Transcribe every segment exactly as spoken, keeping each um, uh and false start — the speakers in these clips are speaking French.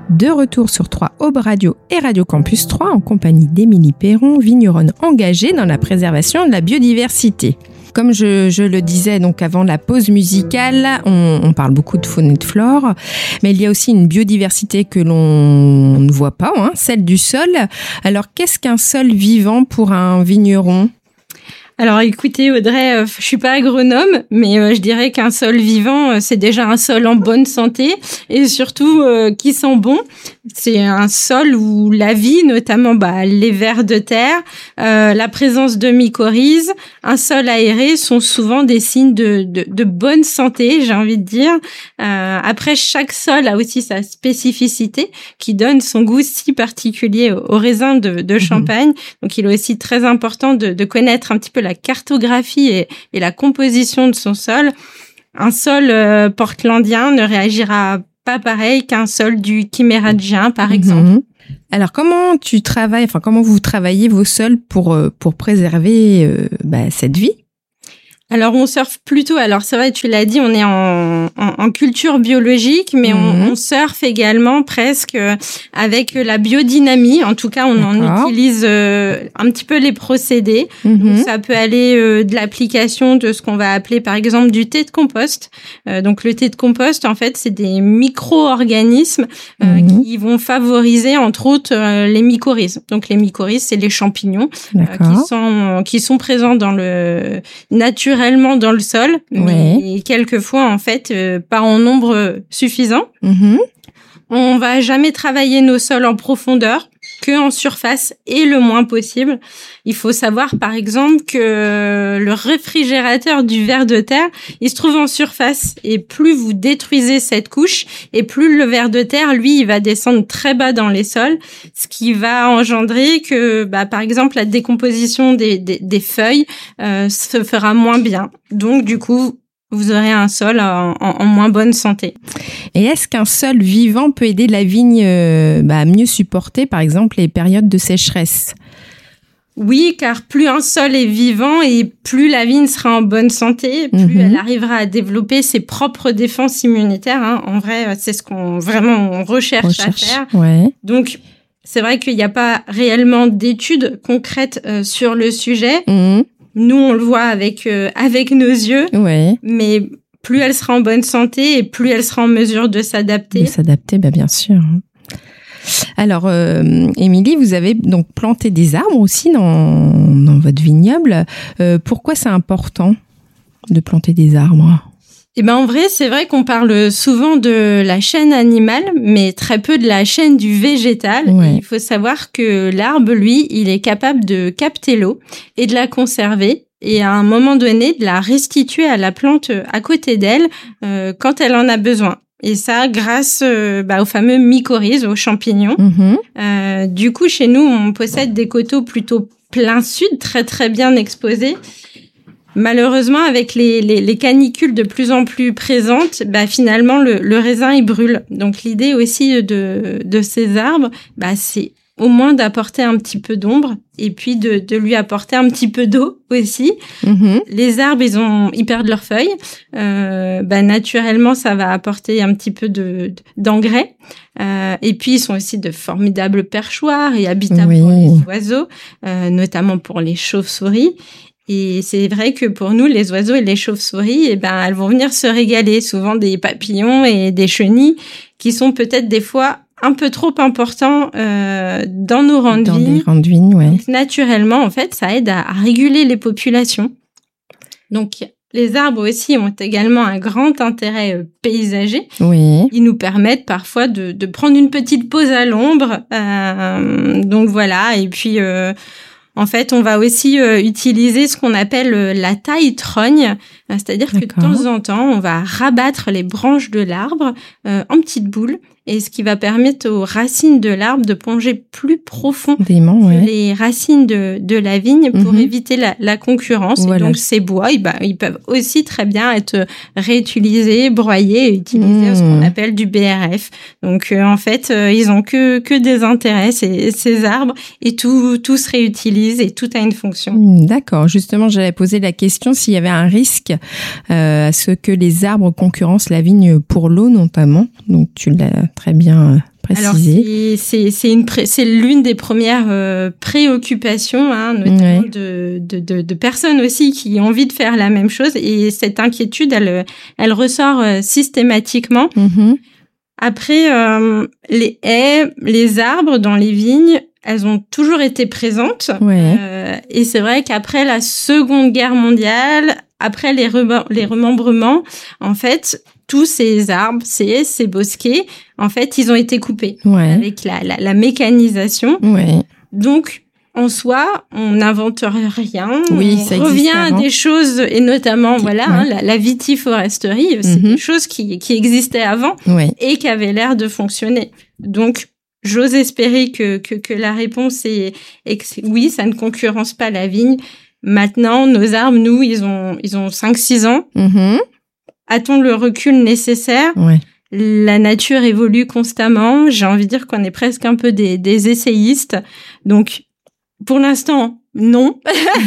De retour sur trois Aube Radio et Radio Campus trois en compagnie d'Émilie Perron, vigneronne engagée dans la préservation de la biodiversité. Comme je, je le disais donc avant la pause musicale, on, on parle beaucoup de faune et de flore, mais il y a aussi une biodiversité que l'on ne voit pas, hein, celle du sol. Alors, qu'est-ce qu'un sol vivant pour un vigneron ? Alors écoutez Audrey, euh, je suis pas agronome, mais euh, je dirais qu'un sol vivant, euh, c'est déjà un sol en bonne santé et surtout euh, qui sent bon. C'est un sol où la vie, notamment bah, les vers de terre, euh, la présence de mycorhizes, un sol aéré sont souvent des signes de, de, de bonne santé, j'ai envie de dire. Euh, après, chaque sol a aussi sa spécificité qui donne son goût si particulier au, au raisin de, de Champagne. Mmh. Donc il est aussi très important de, de connaître un petit peu la cartographie et, et la composition de son sol. Un sol euh, portlandien ne réagira pas pareil qu'un sol du Kimméradgien, par exemple. Mmh. Alors, comment tu travailles, enfin, comment vous travaillez vos sols pour, pour préserver euh, bah, cette vie ? Alors, on surfe plutôt. Alors, c'est vrai, tu l'as dit, on est en, en, en culture biologique, mais mmh. on, on surfe également presque avec la biodynamie. En tout cas, on D'accord. en utilise euh, un petit peu les procédés. Mmh. Donc, ça peut aller euh, de l'application de ce qu'on va appeler, par exemple, du thé de compost. Euh, donc, le thé de compost, en fait, c'est des micro-organismes euh, mmh. qui vont favoriser, entre autres, euh, les mycorhizes. Donc, les mycorhizes, c'est les champignons euh, qui sont qui sont présents dans le nature naturellement dans le sol, mais ouais. quelquefois, en fait, euh, pas en nombre suffisant. Mmh. On va jamais travailler nos sols en profondeur, que en surface et le moins possible. Il faut savoir, par exemple, que le réfrigérateur du ver de terre, il se trouve en surface. Et plus vous détruisez cette couche, et plus le ver de terre, lui, il va descendre très bas dans les sols, ce qui va engendrer que, bah, par exemple, la décomposition des, des, des feuilles euh, se fera moins bien. Donc, du coup, vous aurez un sol en, en, en moins bonne santé. Et est-ce qu'un sol vivant peut aider la vigne euh, bah, à mieux supporter, par exemple, les périodes de sécheresse ? Oui, car plus un sol est vivant et plus la vigne sera en bonne santé, plus mmh. elle arrivera à développer ses propres défenses immunitaires. Hein. En vrai, c'est ce qu'on vraiment on recherche, recherche à faire. Ouais. Donc, c'est vrai qu'il n'y a pas réellement d'études concrètes euh, sur le sujet. Mmh. Nous, on le voit avec euh, avec nos yeux, ouais. mais plus elle sera en bonne santé et plus elle sera en mesure de s'adapter. De s'adapter, bah bien sûr. Alors, euh, Émilie, vous avez donc planté des arbres aussi dans, dans votre vignoble. Euh, pourquoi c'est important de planter des arbres ? Eh ben, en vrai, c'est vrai qu'on parle souvent de la chaîne animale, mais très peu de la chaîne du végétal. Ouais. Il faut savoir que l'arbre, lui, il est capable de capter l'eau et de la conserver. Et à un moment donné, de la restituer à la plante à côté d'elle euh, quand elle en a besoin. Et ça, grâce euh, bah, aux fameux mycorhizes, aux champignons. Mmh. Euh, du coup, chez nous, on possède des coteaux plutôt plein sud, très très bien exposés. Malheureusement, avec les, les, les canicules de plus en plus présentes, bah, finalement, le, le raisin, il brûle. Donc, l'idée aussi de, de ces arbres, bah, c'est au moins d'apporter un petit peu d'ombre et puis de, de lui apporter un petit peu d'eau aussi. Mmh. Les arbres, ils ont, ils perdent leurs feuilles. Euh, bah, naturellement, ça va apporter un petit peu de, d'engrais. Euh, et puis, ils sont aussi de formidables perchoirs et habitats oui. pour les oiseaux, euh, notamment pour les chauves-souris. Et c'est vrai que pour nous, les oiseaux et les chauves-souris, eh ben, elles vont venir se régaler, souvent des papillons et des chenilles qui sont peut-être des fois un peu trop importants euh, dans nos rangs de vigne. Dans les rangs de vigne, ouais. Donc, naturellement, en fait, ça aide à, à réguler les populations. Donc, les arbres aussi ont également un grand intérêt euh, paysager. Oui. Ils nous permettent parfois de, de prendre une petite pause à l'ombre. Euh, donc voilà, et puis... Euh, En fait, on va aussi euh, utiliser ce qu'on appelle euh, la taille-trogne, euh, c'est-à-dire D'accord. que de temps en temps, on va rabattre les branches de l'arbre euh, en petites boules, et ce qui va permettre aux racines de l'arbre de plonger plus profond Dément, ouais. que les racines de, de la vigne pour mm-hmm. éviter la, la concurrence. Voilà. Et donc, ces bois, eh ben, ils peuvent aussi très bien être réutilisés, broyés et utilisés mmh. ce qu'on appelle du B R F. Donc, euh, en fait, euh, ils ont que, que des intérêts, ces, ces arbres, et tout, tout se réutilise et tout a une fonction. Mmh, d'accord. Justement, j'allais poser la question s'il y avait un risque euh, à ce que les arbres concurrencent la vigne pour l'eau, notamment. Donc, tu l'as très bien préciser. Alors c'est c'est c'est une pré- c'est l'une des premières euh, préoccupations, hein, notamment ouais. de, de de de personnes aussi qui ont envie de faire la même chose, et cette inquiétude elle elle ressort euh, systématiquement. Mm-hmm. Après euh, les haies, les arbres dans les vignes, elles ont toujours été présentes. Ouais. Euh, et c'est vrai qu'après la Seconde Guerre mondiale, après les, re- les remembrements, en fait, tous ces arbres, ces haies, ces bosquets, en fait, ils ont été coupés ouais. avec la, la, la mécanisation. Ouais. Donc, en soi, on n'invente rien. Oui, on ça revient à avant. des choses, et notamment, qui, voilà, ouais. hein, la, la vitiforesterie, c'est mm-hmm. des choses qui, qui existaient avant ouais. et qui avaient l'air de fonctionner. Donc, j'ose espérer que, que, que la réponse est, est que oui, ça ne concurrence pas la vigne. Maintenant, nos arbres, nous, ils ont, ils ont cinq six ans. Mm-hmm. A-t-on le recul nécessaire? Ouais. La nature évolue constamment. J'ai envie de dire qu'on est presque un peu des, des essayistes. Donc, pour l'instant, non.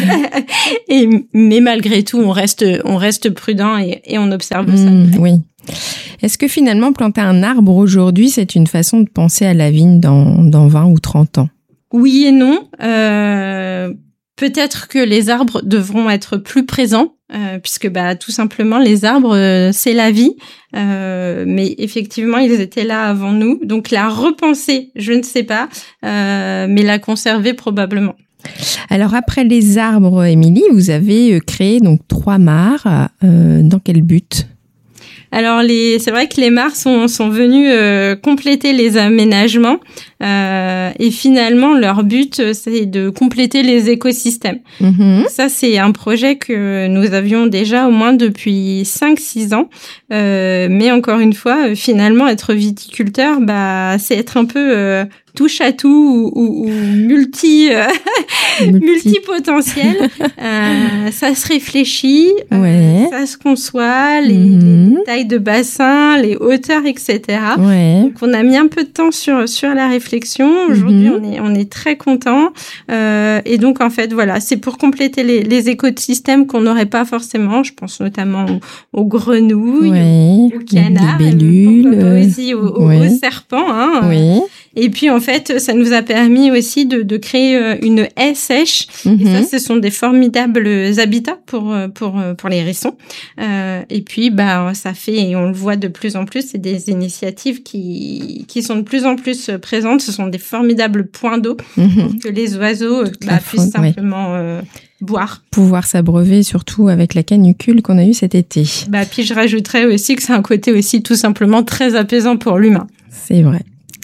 et, mais malgré tout, on reste, on reste prudent et, et on observe mmh, ça. Oui. Est-ce que finalement, planter un arbre aujourd'hui, c'est une façon de penser à la vigne dans, dans vingt ou trente ans? Oui et non. Euh, peut-être que les arbres devront être plus présents, euh, puisque bah tout simplement, les arbres, euh, c'est la vie. Euh, mais effectivement, ils étaient là avant nous. Donc la repenser, je ne sais pas, euh, mais la conserver probablement. Alors après les arbres, Émilie, vous avez créé donc trois mares. Euh, dans quel but ? Alors les, c'est vrai que les mares sont sont venus euh, compléter les aménagements euh, et finalement leur but c'est de compléter les écosystèmes. Mmh. Ça c'est un projet que nous avions déjà au moins depuis cinq six ans, euh, mais encore une fois finalement être viticulteur bah c'est être un peu euh, touche à tout ou, ou, ou multi, euh, multi multipotentiel. euh, ça se réfléchit, ouais. euh, ça se conçoit, les, mmh. les tailles de bassin, les hauteurs, et cetera. Ouais. Donc on a mis un peu de temps sur sur la réflexion. Aujourd'hui, mmh. on est on est très content. Euh, et donc en fait voilà, c'est pour compléter les, les écosystèmes qu'on n'aurait pas forcément. Je pense notamment aux, aux grenouilles, ouais. aux canards, les libellules, euh, aussi aux, aux, ouais. aux serpents. Hein. Oui. Et puis, en fait, ça nous a permis aussi de, de créer une haie sèche. Mm-hmm. Et ça, ce sont des formidables habitats pour, pour, pour les hérissons. Euh, et puis, bah, ça fait, et on le voit de plus en plus, c'est des initiatives qui, qui sont de plus en plus présentes. Ce sont des formidables points d'eau mm-hmm. pour que les oiseaux bah, puissent faune, simplement... Oui. Euh, boire. Pouvoir s'abreuver, surtout avec la canicule qu'on a eue cet été. Bah, puis je rajouterais aussi que c'est un côté aussi tout simplement très apaisant pour l'humain. C'est vrai.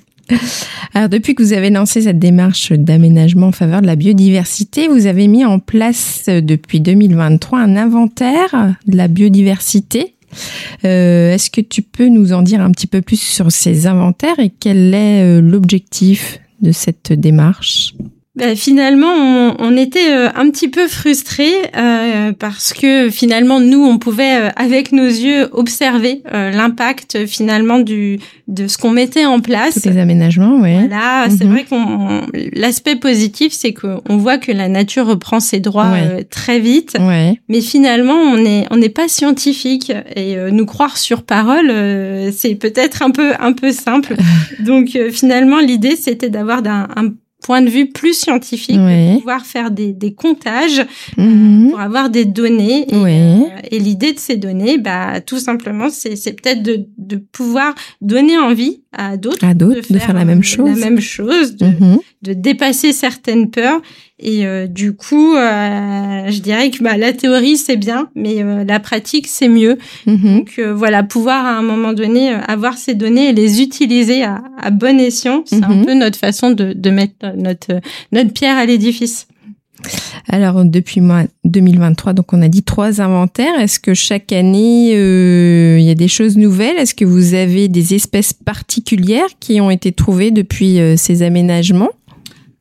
Alors, depuis que vous avez lancé cette démarche d'aménagement en faveur de la biodiversité, vous avez mis en place depuis deux mille vingt-trois un inventaire de la biodiversité. Euh, est-ce que tu peux nous en dire un petit peu plus sur ces inventaires et quel est l'objectif de cette démarche ? Ben, finalement, on, on était euh, un petit peu frustrés euh, parce que finalement, nous, on pouvait, euh, avec nos yeux, observer euh, l'impact finalement du de ce qu'on mettait en place. Tous les aménagements, oui. Voilà, mm-hmm. c'est vrai qu'on l'aspect positif, c'est qu'on voit que la nature reprend ses droits ouais. euh, très vite. Ouais. Mais finalement, on n'est on n'est pas scientifique et euh, nous croire sur parole, euh, c'est peut-être un peu un peu simple. Donc euh, finalement, l'idée, c'était d'avoir un, un point de vue plus scientifique, ouais. de pouvoir faire des, des comptages mmh. euh, pour avoir des données. Et, ouais. euh, et l'idée de ces données, bah, tout simplement, c'est, c'est peut-être de, de pouvoir donner envie à d'autres, à d'autres de, faire, de faire la même chose, la même chose, de, mmh. de dépasser certaines peurs. Et euh, du coup, euh, je dirais que bah, la théorie, c'est bien, mais euh, la pratique, c'est mieux. Mmh. Donc euh, voilà, pouvoir à un moment donné euh, avoir ces données et les utiliser à, à bon escient, c'est mmh. un peu notre façon de, de mettre notre, notre pierre à l'édifice. Alors, depuis moi, deux mille vingt-trois, donc on a dit trois inventaires. Est-ce que chaque année, euh, il y a des choses nouvelles ? Est-ce que vous avez des espèces particulières qui ont été trouvées depuis euh, ces aménagements ?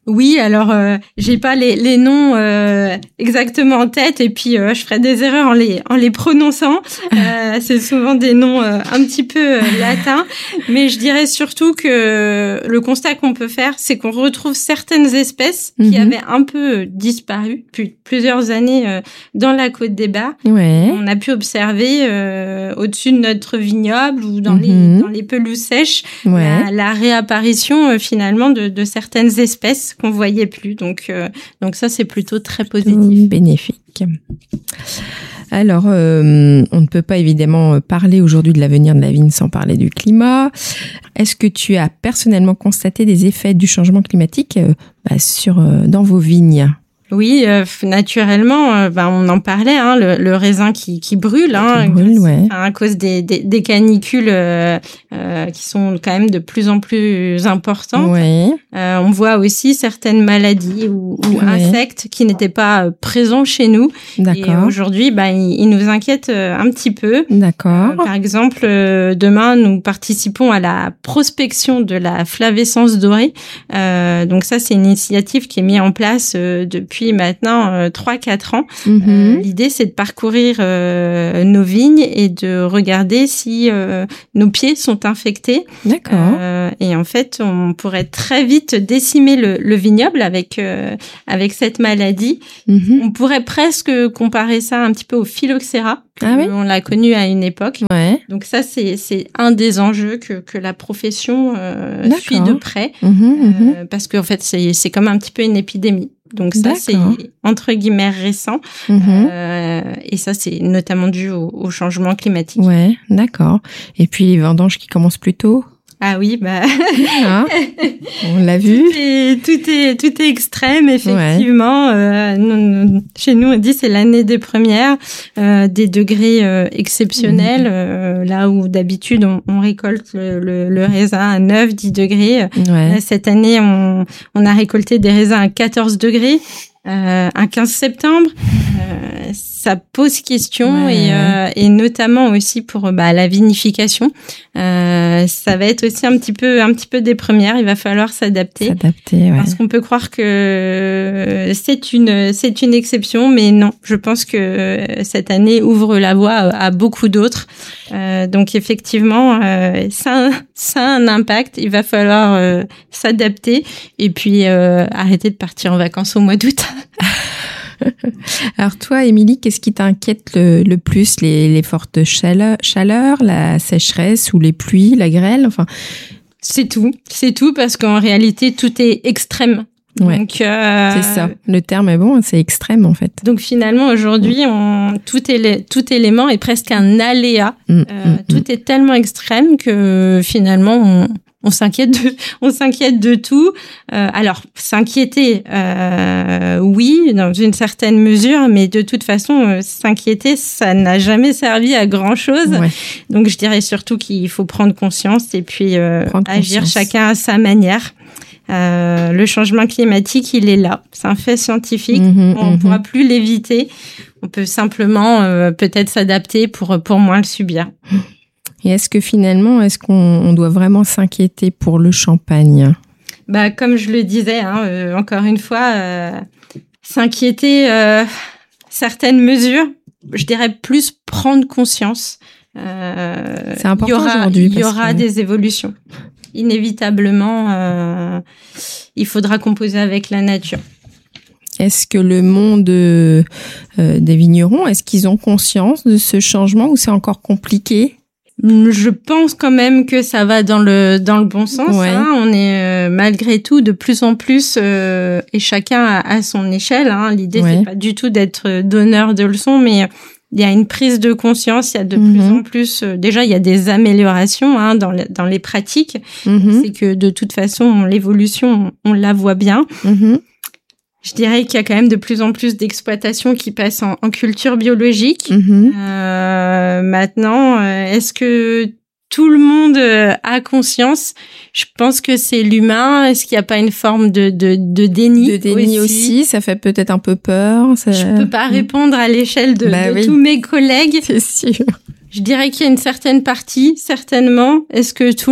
Oui, alors euh, j'ai pas les, les noms euh, exactement en tête et puis euh, je ferai des erreurs en les en les prononçant. Euh, c'est souvent des noms euh, un petit peu euh, latins, mais je dirais surtout que le constat qu'on peut faire, c'est qu'on retrouve certaines espèces qui mm-hmm. avaient un peu disparu depuis plusieurs années euh, dans la Côte des Bas. Ouais. On a pu observer euh, au-dessus de notre vignoble ou dans mm-hmm. les dans les pelouses sèches ouais. la, la réapparition euh, finalement de, de certaines espèces qu'on voyait plus, donc euh, donc ça c'est plutôt très positif, bénéfique. Alors, euh, on ne peut pas évidemment parler aujourd'hui de l'avenir de la vigne sans parler du climat. Est-ce que tu as personnellement constaté des effets du changement climatique euh, bah, sur euh, dans vos vignes ? Oui, euh, naturellement, euh, ben on en parlait, hein, le, le raisin qui, qui brûle, hein, qui brûle, ouais. à cause des, des, des canicules euh, euh, qui sont quand même de plus en plus importantes. Ouais. Euh, on voit aussi certaines maladies ou, ou ouais. insectes qui n'étaient pas présents chez nous. D'accord. Et aujourd'hui, ben ils, ils nous inquiètent un petit peu. D'accord. Euh, par exemple, euh, demain, nous participons à la prospection de la flavescence dorée. Euh, donc ça, c'est une initiative qui est mise en place euh, depuis maintenant euh, trois quatre ans. Mm-hmm. Euh, l'idée, c'est de parcourir euh, nos vignes et de regarder si euh, nos pieds sont infectés. D'accord. Euh, et en fait, on pourrait très vite décimer le, le vignoble avec euh, avec cette maladie. Mm-hmm. On pourrait presque comparer ça un petit peu au phylloxéra. Ah oui. On l'a connu à une époque. Ouais. Donc ça, c'est c'est un des enjeux que que la profession euh, suit de près, mmh, mmh. Euh, parce qu'en fait, c'est c'est comme un petit peu une épidémie. Donc ça, D'accord. c'est entre guillemets récent. Mmh. Euh, et ça, c'est notamment dû au, au changement climatique. Ouais, d'accord. Et puis les vendanges qui commencent plus tôt. Ah oui, bah hein, on l'a vu. Tout est, tout est tout est extrême effectivement. Ouais. Euh, nous, nous, chez nous, on dit c'est l'année des premières, euh, des degrés euh, exceptionnels. Mmh. Euh, là où d'habitude on, on récolte le, le, le raisin à neuf, dix degrés. Ouais. Cette année, on on a récolté des raisins à quatorze degrés. Euh, un quinze septembre, euh, ça pose question ouais. et, euh, et notamment aussi pour bah, la vinification, euh, ça va être aussi un petit peu un petit peu des premières. Il va falloir s'adapter, s'adapter ouais. parce qu'on peut croire que c'est une c'est une exception, mais non. Je pense que cette année ouvre la voie à, à beaucoup d'autres. Euh, donc effectivement, euh, ça ça a un impact. Il va falloir euh, s'adapter et puis euh, arrêter de partir en vacances au mois d'août. Alors toi, Émilie, qu'est-ce qui t'inquiète le, le plus, les, les fortes chaleurs, chaleurs, la sécheresse ou les pluies, la grêle, enfin c'est tout, c'est tout parce qu'en réalité tout est extrême. Ouais, donc euh, c'est ça. Le terme est bon, c'est extrême en fait. Donc finalement aujourd'hui, on, tout, est, tout élément est presque un aléa. Mmh, euh, mmh, tout mmh. est tellement extrême que finalement on On s'inquiète de, on s'inquiète de tout. Euh, alors, s'inquiéter, euh, oui, dans une certaine mesure, mais de toute façon, euh, s'inquiéter, ça n'a jamais servi à grand chose. Ouais. Donc, je dirais surtout qu'il faut prendre conscience et puis euh, agir conscience. Chacun à sa manière. Euh, le changement climatique, il est là. C'est un fait scientifique. Mmh, on ne mmh. pourra plus l'éviter. On peut simplement euh, peut-être s'adapter pour pour moins le subir. Et est-ce que finalement, est-ce qu'on on doit vraiment s'inquiéter pour le champagne ? Bah, comme je le disais, hein, euh, encore une fois, euh, s'inquiéter euh, certaines mesures, je dirais plus prendre conscience. Euh, C'est important aujourd'hui. Il y aura que... des évolutions. Inévitablement, euh, il faudra composer avec la nature. Est-ce que le monde euh, des vignerons, est-ce qu'ils ont conscience de ce changement ou c'est encore compliqué ? Je pense quand même que ça va dans le dans le bon sens. Ouais. Hein. On est euh, malgré tout de plus en plus euh, et chacun à, à son échelle. Hein. L'idée ouais. c'est pas du tout d'être donneur de leçons, mais il y a une prise de conscience. Il y a de mm-hmm. plus en plus. Euh, déjà, il y a des améliorations hein, dans le, dans les pratiques. Mm-hmm. C'est que de toute façon, l'évolution, on, on la voit bien. Mm-hmm. Je dirais qu'il y a quand même de plus en plus d'exploitations qui passent en, en culture biologique. Mmh. Euh, maintenant, est-ce que tout le monde a conscience ? Je pense que c'est l'humain. Est-ce qu'il n'y a pas une forme de, de, de déni ? De déni aussi, aussi, ça fait peut-être un peu peur. Ça... Je peux pas répondre à l'échelle de, bah de oui. tous mes collègues. C'est sûr. Je dirais qu'il y a une certaine partie, certainement. Est-ce que tout le monde ?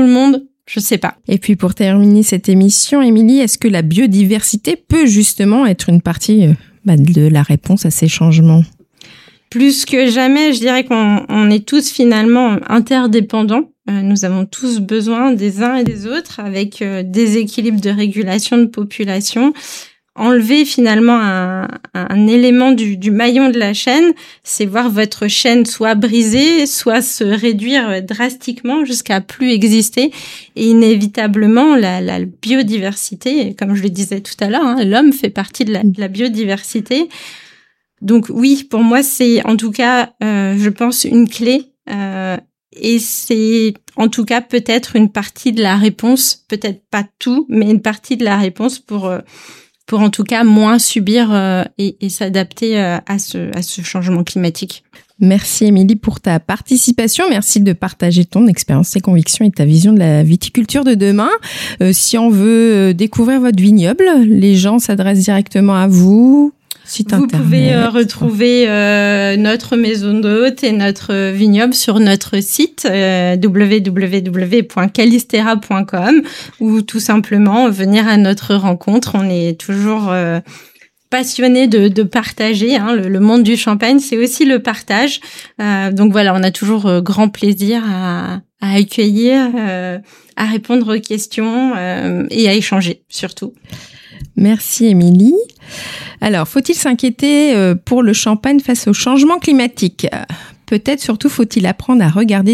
Je sais pas. Et puis pour terminer cette émission, Émilie, est-ce que la biodiversité peut justement être une partie euh, bah, de la réponse à ces changements ? Plus que jamais, je dirais qu'on on est tous finalement interdépendants. Euh, nous avons tous besoin des uns et des autres, avec euh, des équilibres de régulation de population. Enlever finalement un, un élément du, du maillon de la chaîne, c'est voir votre chaîne soit brisée, soit se réduire drastiquement jusqu'à plus exister. Et inévitablement, la, la biodiversité, comme je le disais tout à l'heure, hein, l'homme fait partie de la, de la biodiversité. Donc oui, pour moi, c'est en tout cas, euh, je pense, une clé. Euh, et c'est en tout cas peut-être une partie de la réponse, peut-être pas tout, mais une partie de la réponse pour... Euh, pour en tout cas moins subir euh, et, et s'adapter euh, à ce à ce changement climatique. Merci Émilie pour ta participation. Merci de partager ton expérience, tes convictions et ta vision de la viticulture de demain. Euh, si on veut découvrir votre vignoble, les gens s'adressent directement à vous. Site Vous internet. pouvez euh, retrouver euh, notre maison d'hôte et notre vignoble sur notre site euh, w w w point calistera point com ou tout simplement venir à notre rencontre. On est toujours euh, passionnés de, de partager. Hein, le, le monde du champagne, c'est aussi le partage. Euh, donc voilà, on a toujours euh, grand plaisir à, à accueillir, euh, à répondre aux questions euh, et à échanger surtout. Merci Émilie. Alors, faut-il s'inquiéter pour le champagne face au changement climatique ? Peut-être surtout faut-il apprendre à regarder